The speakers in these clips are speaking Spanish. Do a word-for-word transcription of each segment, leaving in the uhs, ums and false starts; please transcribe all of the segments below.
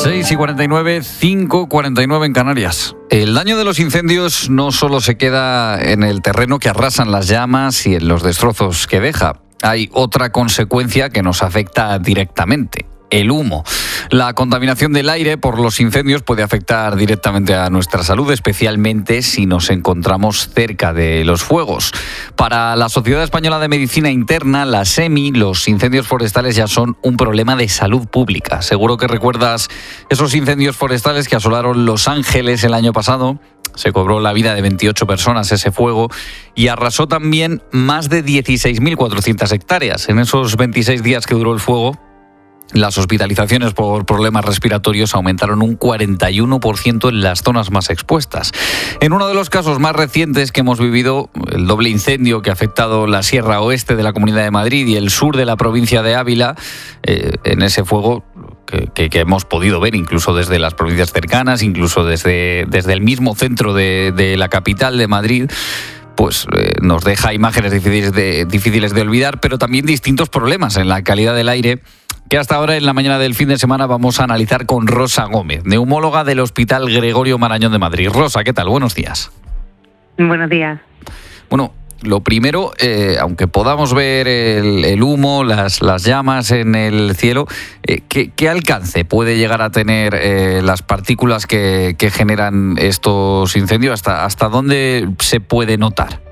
seis y cuarenta y nueve, cinco y cuarenta y nueve en Canarias. El daño de los incendios no solo se queda en el terreno que arrasan las llamas y en los destrozos que deja. Hay otra consecuencia que nos afecta directamente: el humo. La contaminación del aire por los incendios puede afectar directamente a nuestra salud, especialmente si nos encontramos cerca de los fuegos. Para la Sociedad Española de Medicina Interna, la SEMI, los incendios forestales ya son un problema de salud pública. Seguro que recuerdas esos incendios forestales que asolaron Los Ángeles el año pasado. Se cobró la vida de veintiocho personas ese fuego y arrasó también más de dieciséis mil cuatrocientas hectáreas. En esos veintiséis días que duró el fuego, las hospitalizaciones por problemas respiratorios aumentaron un cuarenta y uno por ciento en las zonas más expuestas. En uno de los casos más recientes que hemos vivido, el doble incendio que ha afectado la Sierra Oeste de la Comunidad de Madrid y el sur de la provincia de Ávila, eh, en ese fuego que, que, que hemos podido ver incluso desde las provincias cercanas, incluso desde, desde el mismo centro de, de la capital de Madrid, pues eh, nos deja imágenes difíciles de, difíciles de olvidar, pero también distintos problemas en la calidad del aire que hasta ahora, en la mañana del fin de semana, vamos a analizar con Rosa Gómez, neumóloga del Hospital Gregorio Marañón de Madrid. Rosa, ¿qué tal? Buenos días. Buenos días. Bueno, lo primero, eh, aunque podamos ver el, el humo, las, las llamas en el cielo, eh, ¿qué, ¿qué alcance puede llegar a tener eh, las partículas que, que generan estos incendios? ¿Hasta, hasta dónde se puede notar?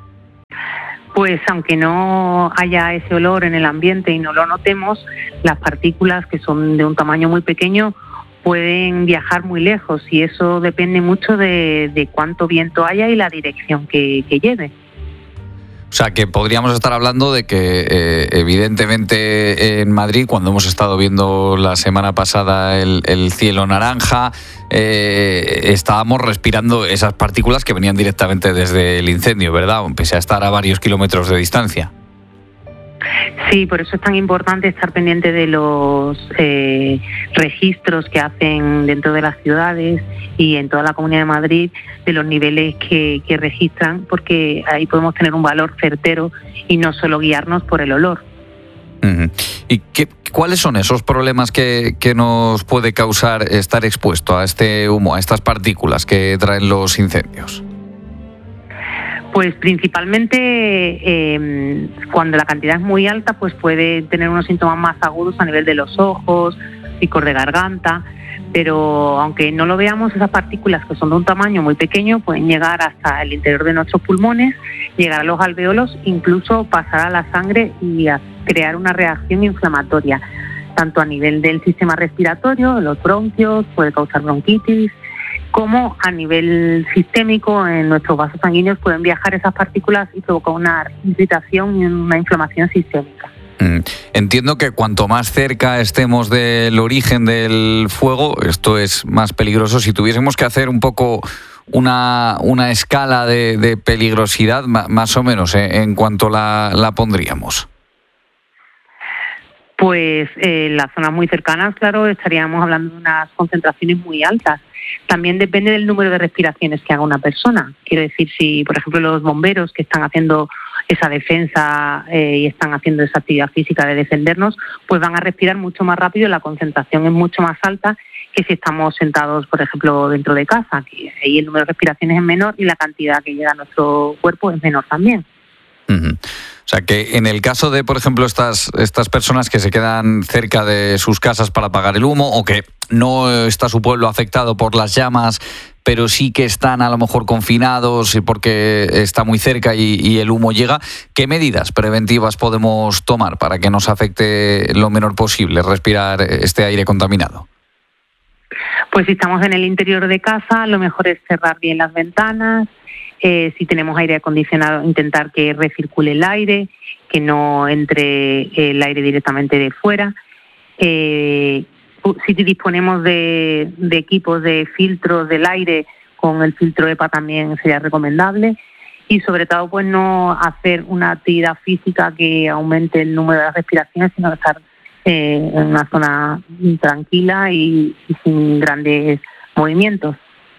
Pues aunque no haya ese olor en el ambiente y no lo notemos, las partículas, que son de un tamaño muy pequeño, pueden viajar muy lejos, y eso depende mucho de, de cuánto viento haya y la dirección que, que lleve. O sea, que podríamos estar hablando de que eh, evidentemente en Madrid, cuando hemos estado viendo la semana pasada el, el cielo naranja, eh, estábamos respirando esas partículas que venían directamente desde el incendio, ¿verdad? Pese a estar a varios kilómetros de distancia. Sí, por eso es tan importante estar pendiente de los eh, registros que hacen dentro de las ciudades y en toda la Comunidad de Madrid, de los niveles que, que registran, porque ahí podemos tener un valor certero y no solo guiarnos por el olor. Uh-huh. ¿Y qué, cuáles son esos problemas que, que nos puede causar estar expuesto a este humo, a estas partículas que traen los incendios? Pues principalmente eh, cuando la cantidad es muy alta, pues puede tener unos síntomas más agudos a nivel de los ojos, picor de garganta, pero aunque no lo veamos, esas partículas, que son de un tamaño muy pequeño, pueden llegar hasta el interior de nuestros pulmones, llegar a los alvéolos, incluso pasar a la sangre y a crear una reacción inflamatoria, tanto a nivel del sistema respiratorio, los bronquios, puede causar bronquitis, como a nivel sistémico, en nuestros vasos sanguíneos pueden viajar esas partículas y provocar una irritación y una inflamación sistémica. Entiendo que cuanto más cerca estemos del origen del fuego, esto es más peligroso. Si tuviésemos que hacer un poco una, una escala de, de peligrosidad, más o menos, ¿eh? ¿En cuánto la, la pondríamos? Pues eh, en las zonas muy cercanas, claro, estaríamos hablando de unas concentraciones muy altas. También depende del número de respiraciones que haga una persona. Quiero decir, si, por ejemplo, los bomberos que están haciendo esa defensa eh, y están haciendo esa actividad física de defendernos, pues van a respirar mucho más rápido, la concentración es mucho más alta que si estamos sentados, por ejemplo, dentro de casa, que ahí el número de respiraciones es menor y la cantidad que llega a nuestro cuerpo es menor también. Uh-huh. O sea que en el caso de, por ejemplo, estas, estas personas que se quedan cerca de sus casas para apagar el humo, o que no está su pueblo afectado por las llamas, pero sí que están a lo mejor confinados porque está muy cerca y, y el humo llega, ¿qué medidas preventivas podemos tomar para que nos afecte lo menor posible respirar este aire contaminado? Pues si estamos en el interior de casa, lo mejor es cerrar bien las ventanas. Eh, si tenemos aire acondicionado, intentar que recircule el aire, que no entre el aire directamente de fuera. Eh, si disponemos de, de equipos de filtros del aire, con el filtro E P A también sería recomendable. Y sobre todo, pues no hacer una actividad física que aumente el número de las respiraciones, sino estar eh, en una zona tranquila y, y sin grandes movimientos.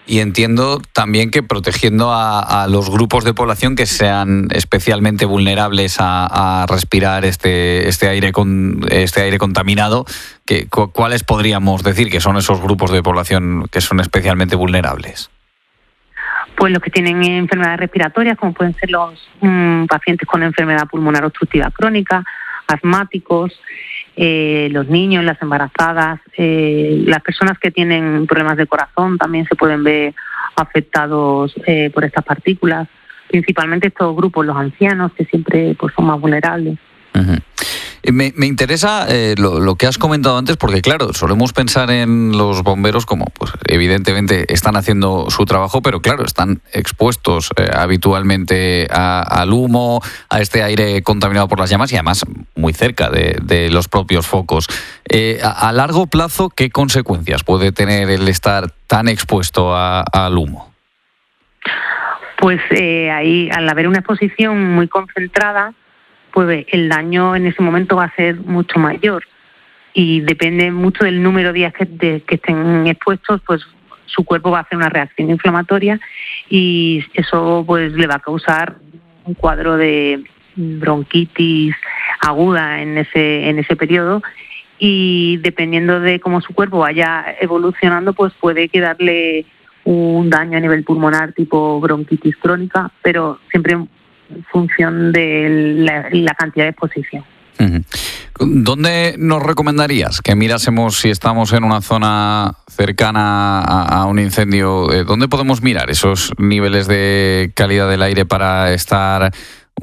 Y entiendo también que protegiendo a, a los grupos de población que sean especialmente vulnerables a, a respirar este este aire con este aire contaminado, que ¿cuáles podríamos decir que son esos grupos de población que son especialmente vulnerables? Pues los que tienen enfermedades respiratorias, como pueden ser los mmm, pacientes con enfermedad pulmonar obstructiva crónica, asmáticos, eh, los niños, las embarazadas, eh, las personas que tienen problemas de corazón también se pueden ver afectados eh, por estas partículas. Principalmente estos grupos, los ancianos, que siempre pues, son más vulnerables. Uh-huh. Me, me interesa eh, lo, lo que has comentado antes, porque claro, solemos pensar en los bomberos como, pues evidentemente están haciendo su trabajo, pero claro, están expuestos eh, habitualmente a, al humo, a este aire contaminado por las llamas y además muy cerca de, de los propios focos. Eh, a, a largo plazo, ¿qué consecuencias puede tener el estar tan expuesto a, al humo? Pues eh, ahí, al haber una exposición muy concentrada, pues el daño en ese momento va a ser mucho mayor y depende mucho del número de días que, de, que estén expuestos, pues su cuerpo va a hacer una reacción inflamatoria y eso pues le va a causar un cuadro de bronquitis aguda en ese en ese periodo y dependiendo de cómo su cuerpo vaya evolucionando, pues puede quedarle un daño a nivel pulmonar tipo bronquitis crónica, pero siempre en función de la, la cantidad de exposición. Uh-huh. ¿Dónde nos recomendarías que mirásemos si estamos en una zona cercana a, a un incendio? ¿Dónde podemos mirar esos niveles de calidad del aire para estar